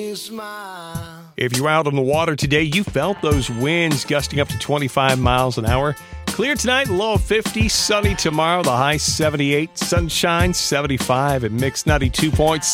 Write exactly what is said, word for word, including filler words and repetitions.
If you're out on the water today, you felt those winds gusting up to twenty-five miles an hour. Clear tonight, low of fifty. Sunny tomorrow, the high seventy-eight. Sunshine, seventy-five. And Mix ninety-two point seven.